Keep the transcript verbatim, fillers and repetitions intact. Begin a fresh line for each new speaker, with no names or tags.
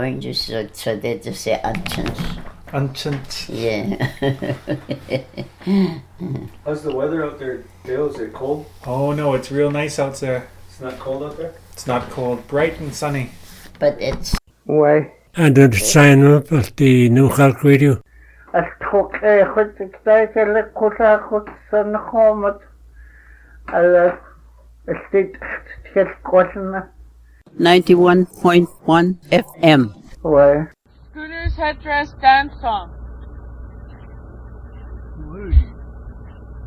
oranges, so, so they just say unchant.
Unchant.
Yeah.
How's the weather out there, Dale? Is it cold?
Oh no, it's real nice out there.
It's not cold out there?
It's not cold. Bright and sunny.
But it's...
Why?
And then sign up at the New Cork Radio.
As took a hut to stay a little hut son home. I'll state his question.
ninety-one point one F M.
Why?
Scooter's Headdress Dance Song.